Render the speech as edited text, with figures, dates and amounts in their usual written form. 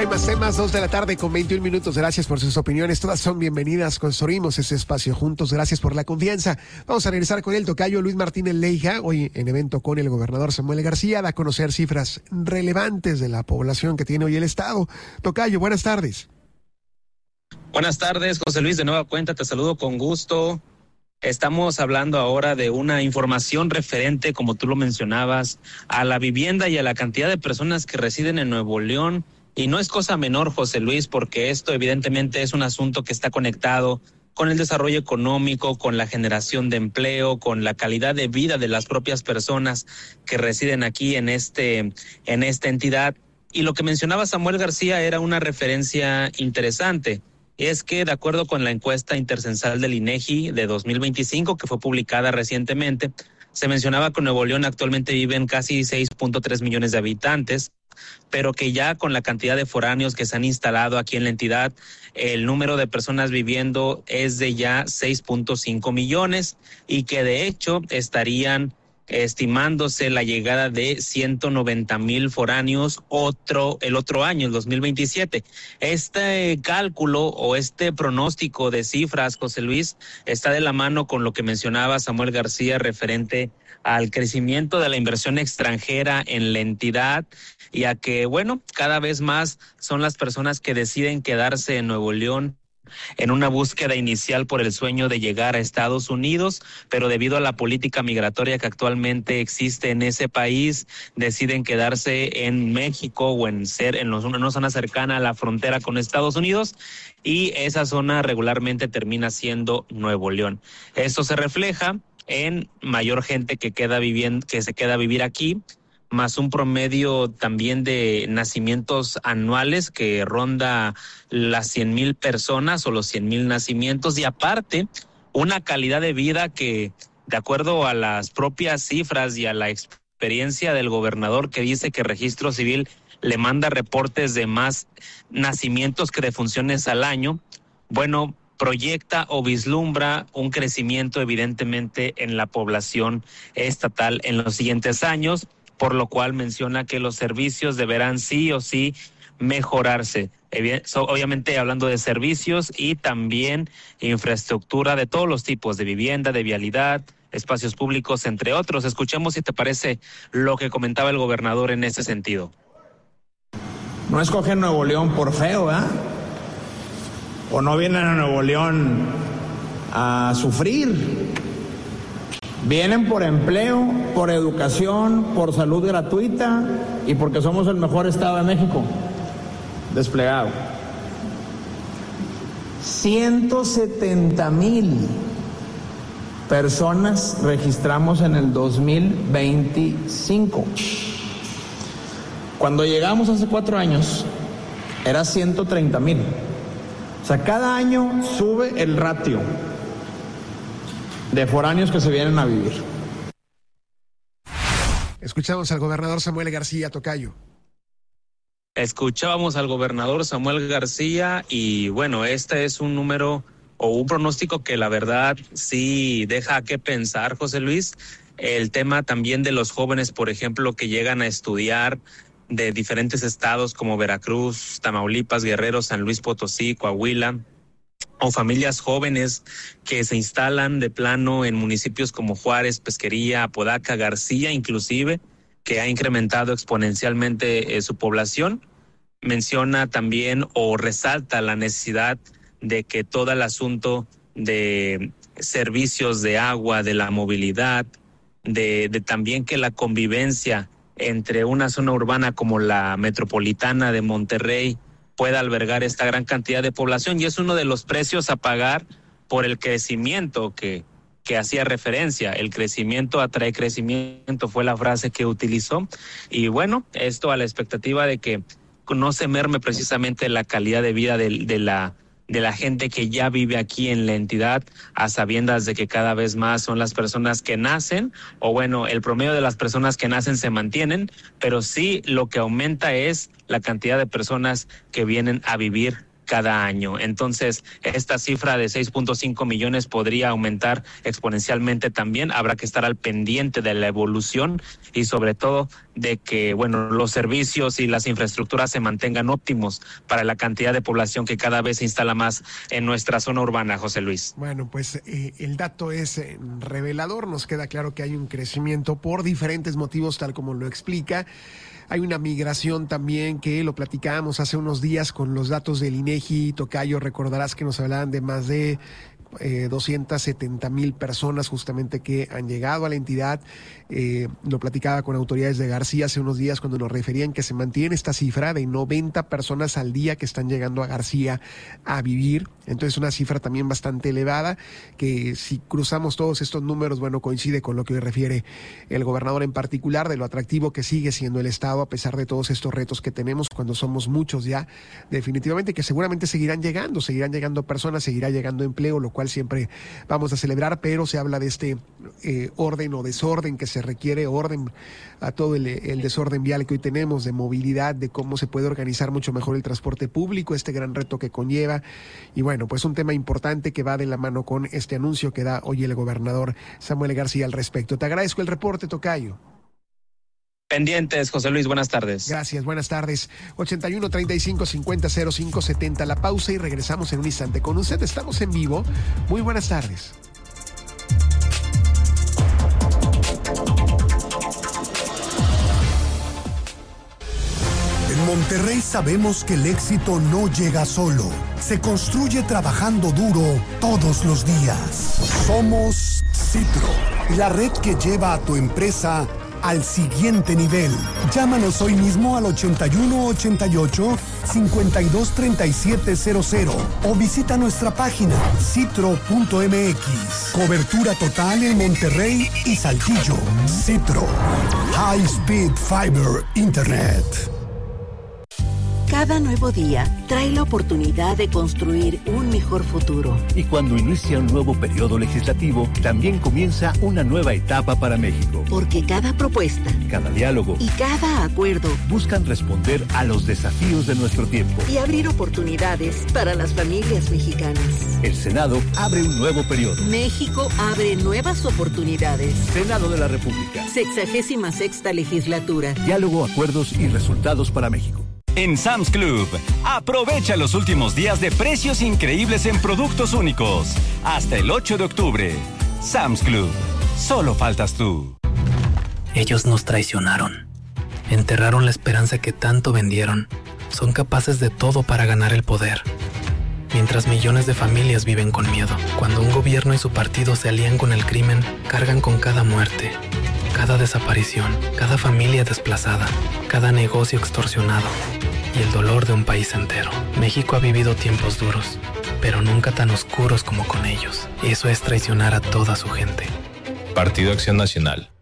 Hay más temas, 2 de la tarde con 21 minutos. Gracias por sus opiniones. Todas son bienvenidas. Construimos ese espacio juntos. Gracias por la confianza. Vamos a regresar con el tocayo Luis Martínez Leija. Hoy en evento con el gobernador Samuel García. Da a conocer cifras relevantes de la población que tiene hoy el estado. Tocayo, buenas tardes. Buenas tardes, José Luis. De nueva cuenta, te saludo con gusto. Estamos hablando ahora de una información referente, como tú lo mencionabas, a la vivienda y a la cantidad de personas que residen en Nuevo León. Y no es cosa menor, José Luis, porque esto evidentemente es un asunto que está conectado con el desarrollo económico, con la generación de empleo, con la calidad de vida de las propias personas que residen aquí en esta entidad. Y lo que mencionaba Samuel García era una referencia interesante. Es que, de acuerdo con la encuesta intercensal del INEGI de 2025, que fue publicada recientemente, se mencionaba que en Nuevo León actualmente viven casi 6.3 millones de habitantes, pero que ya con la cantidad de foráneos que se han instalado aquí en la entidad, el número de personas viviendo es de ya 6.5 millones y que de hecho estarían estimándose la llegada de 190,000 foráneos el otro año, el 2027. Este cálculo o este pronóstico de cifras, José Luis, está de la mano con lo que mencionaba Samuel García referente al crecimiento de la inversión extranjera en la entidad y a que, bueno, cada vez más son las personas que deciden quedarse en Nuevo León en una búsqueda inicial por el sueño de llegar a Estados Unidos, pero debido a la política migratoria que actualmente existe en ese país, deciden quedarse en México o en una zona cercana a la frontera con Estados Unidos, y esa zona regularmente termina siendo Nuevo León. Esto se refleja en mayor gente que se queda a vivir aquí, más un promedio también de nacimientos anuales que ronda las 100,000 personas o los 100,000 nacimientos, y aparte una calidad de vida que, de acuerdo a las propias cifras y a la experiencia del gobernador, que dice que Registro Civil le manda reportes de más nacimientos que defunciones al año, bueno, proyecta o vislumbra un crecimiento evidentemente en la población estatal en los siguientes años, por lo cual menciona que los servicios deberán sí o sí mejorarse. Obviamente hablando de servicios y también infraestructura de todos los tipos, de vivienda, de vialidad, espacios públicos, entre otros. Escuchemos si te parece lo que comentaba el gobernador en ese sentido. No escogen Nuevo León por feo, ¿verdad? O no vienen a Nuevo León a sufrir. Vienen por empleo, por educación, por salud gratuita y porque somos el mejor estado de México desplegado. 170,000 personas registramos en el 2025. Cuando llegamos hace 4 años, era 130,000. O sea, cada año sube el ratio de foráneos que se vienen a vivir. Escuchamos al gobernador Samuel García, tocayo. Escuchábamos al gobernador Samuel García y bueno, este es un número o un pronóstico que la verdad sí deja que pensar, José Luis. El tema también de los jóvenes, por ejemplo, que llegan a estudiar de diferentes estados como Veracruz, Tamaulipas, Guerrero, San Luis Potosí, Coahuila, o familias jóvenes que se instalan de plano en municipios como Juárez, Pesquería, Apodaca, García, inclusive, que ha incrementado exponencialmente su población. Menciona también o resalta la necesidad de que todo el asunto de servicios de agua, de la movilidad, de también que la convivencia entre una zona urbana como la metropolitana de Monterrey pueda albergar esta gran cantidad de población, y es uno de los precios a pagar por el crecimiento que hacía referencia. El crecimiento atrae crecimiento, fue la frase que utilizó, y bueno, esto a la expectativa de que no se merme precisamente la calidad de vida de la gente que ya vive aquí en la entidad, a sabiendas de que cada vez más son las personas que nacen, o bueno, el promedio de las personas que nacen se mantienen, pero sí lo que aumenta es la cantidad de personas que vienen a vivir cada año. Entonces, esta cifra de 6.5 millones podría aumentar exponencialmente también. Habrá que estar al pendiente de la evolución y sobre todo de que, los servicios y las infraestructuras se mantengan óptimos para la cantidad de población que cada vez se instala más en nuestra zona urbana, José Luis. Bueno, pues el dato es revelador. Nos queda claro que hay un crecimiento por diferentes motivos, tal como lo explica. Hay una migración también que lo platicábamos hace unos días con los datos del INEGI. Tocayo, recordarás que nos hablaban de más de 270,000 personas justamente que han llegado a la entidad. Lo platicaba con autoridades de García hace unos días cuando nos referían que se mantiene esta cifra de 90 personas al día que están llegando a García a vivir. Entonces una cifra también bastante elevada, que si cruzamos todos estos números, coincide con lo que refiere el gobernador en particular, de lo atractivo que sigue siendo el Estado a pesar de todos estos retos que tenemos cuando somos muchos ya, definitivamente, que seguramente seguirán llegando personas, seguirá llegando empleo, lo cual siempre vamos a celebrar, pero se habla de este orden o desorden que se requiere, orden a todo el desorden vial que hoy tenemos, de movilidad, de cómo se puede organizar mucho mejor el transporte público, este gran reto que conlleva, y pues un tema importante que va de la mano con este anuncio que da hoy el gobernador Samuel García al respecto. Te agradezco el reporte, tocayo. Pendientes, José Luis, buenas tardes. Gracias, buenas tardes. 81 35 50 05 70, la pausa y regresamos en un instante con usted. Estamos en vivo. Muy buenas tardes. En Monterrey sabemos que el éxito no llega solo, se construye trabajando duro todos los días. Somos Citro, la red que lleva a tu empresa al siguiente nivel. Llámanos hoy mismo al 8188-523700 o visita nuestra página citro.mx. Cobertura total en Monterrey y Saltillo. Citro, High Speed Fiber Internet. Cada nuevo día trae la oportunidad de construir un mejor futuro. Y cuando inicia un nuevo periodo legislativo, también comienza una nueva etapa para México. Porque cada propuesta, cada diálogo y cada acuerdo buscan responder a los desafíos de nuestro tiempo y abrir oportunidades para las familias mexicanas. El Senado abre un nuevo periodo. México abre nuevas oportunidades. Senado de la República. 66ª legislatura. Diálogo, acuerdos y resultados para México. En Sam's Club, aprovecha los últimos días de precios increíbles en productos únicos. Hasta el 8 de octubre. Sam's Club. Solo faltas tú. Ellos nos traicionaron. Enterraron la esperanza que tanto vendieron. Son capaces de todo para ganar el poder. Mientras millones de familias viven con miedo. Cuando un gobierno y su partido se alían con el crimen, cargan con cada muerte, cada desaparición, cada familia desplazada, cada negocio extorsionado y el dolor de un país entero. México ha vivido tiempos duros, pero nunca tan oscuros como con ellos. Eso es traicionar a toda su gente. Partido Acción Nacional.